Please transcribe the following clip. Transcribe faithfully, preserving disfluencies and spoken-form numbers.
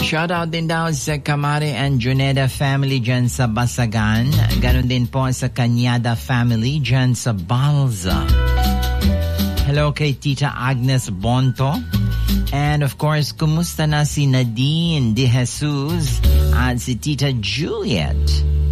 Shoutout din daw sa Kamari and Juneda family dyan sa Basagan. Ganon din po sa Kanyada family dyan sa Balza. Hello kay Tita Agnes Bonto. And of course, kumusta na si Nadine De Jesus at si Tita Juliet